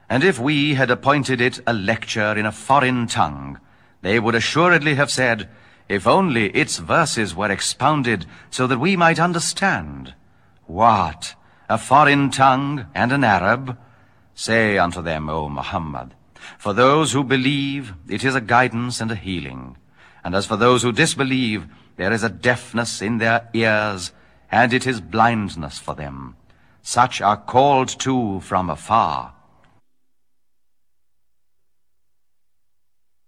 And if we had appointed it a lecture in a foreign tongue, they would assuredly have said, if only its verses were expounded so that we might understand. What? A foreign tongue and an Arab? Say unto them, O Muhammad, for those who believe, it is a guidance and a healing. And as for those who disbelieve, there is a deafness in their ears, and it is blindness for them. Such are called to from afar.